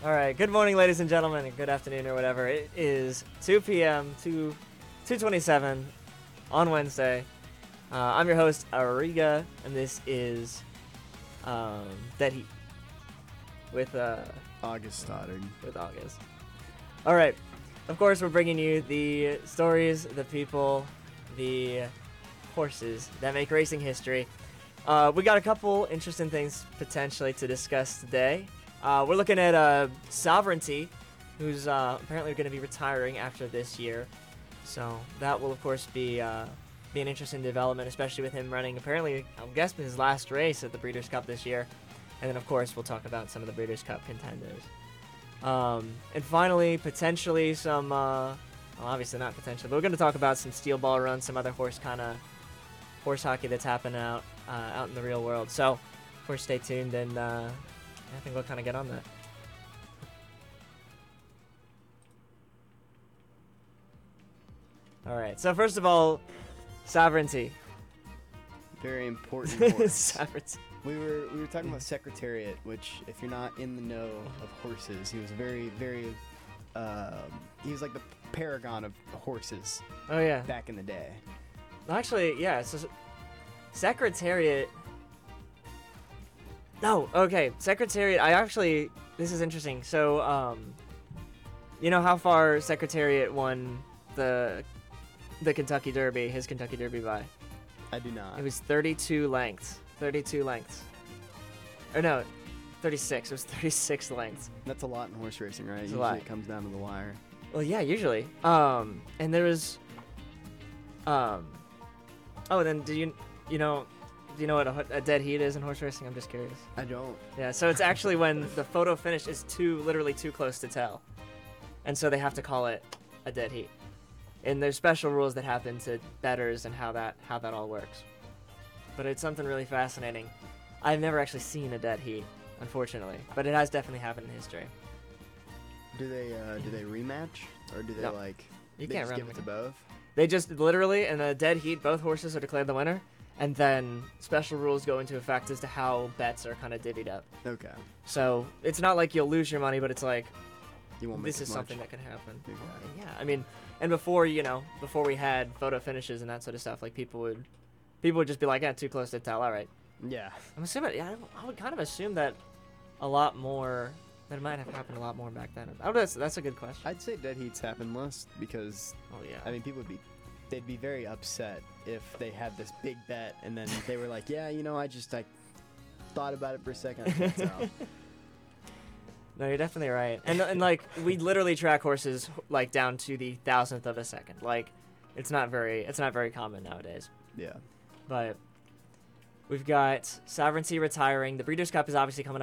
All right. Good morning, ladies and gentlemen, and good afternoon or whatever. It is 2 p.m. 2:27 on Wednesday. I'm your host, Ariga, and this is Dead Heat with August Stoddard. with August. All right. Of course, we're bringing you the stories, the people, the horses that make racing history. We got a couple interesting things potentially to discuss today. We're looking at Sovereignty, who's apparently going to be retiring after this year. So that will, of course, be an interesting development, especially with him running, apparently, I'm guessing, his last race at the Breeders' Cup this year. And then, of course, we'll talk about some of the Breeders' Cup contenders. And finally, potentially some, well, obviously not potentially, but we're going to talk about some steel ball runs, some other horse hockey that's happening out in the real world. So, of course, stay tuned, and I think we'll kind of get on that. All right. So first of all, Sovereignty. Very important horse. Sovereignty. We were talking about Secretariat, which, if you're not in the know of horses, he was very, very, he was like the paragon of horses Oh yeah. back in the day. Actually, yeah. So Secretariat. No. Okay. Secretariat. This is interesting. So you know how far Secretariat won the Kentucky Derby, his Kentucky Derby by? I do not. It was 32 lengths. 32 lengths. Or no, 36. It was 36 lengths. That's a lot in horse racing, right? It's a Usually lot. it comes down to the wire. Well, yeah, usually. And there was, oh, and then do you know what a dead heat is in horse racing? I'm just curious. I don't. Yeah, so it's actually when the photo finish is literally too close to tell, and so they have to call it a dead heat. And there's special rules that happen to bettors and how that all works. But it's something really fascinating. I've never actually seen a dead heat, unfortunately, but it has definitely happened in history. Do they rematch, or do they No. like? You they can't just run give it them to both. They just literally, in a dead heat, both horses are declared the winner, and then special rules go into effect as to how bets are kind of divvied up. Okay. So it's not like you'll lose your money, but it's like, You won't make this as is much. something that can happen. Okay. Yeah, I mean, and before we had photo finishes and that sort of stuff, like people would just be like, yeah, too close to tell. All right. Yeah. I'm assuming, yeah, I would kind of assume that a lot more, that it might have happened a lot more back then. Oh, that's a good question. I'd say dead heats happen less because Oh yeah. I mean they'd be very upset if they had this big bet and then they were like, yeah, I thought about it for a second. I can't tell. No, you're definitely right. And like we literally track horses like down to the thousandth of a second. Like it's not very common nowadays. Yeah. But we've got Sovereignty retiring. The Breeders' Cup is obviously coming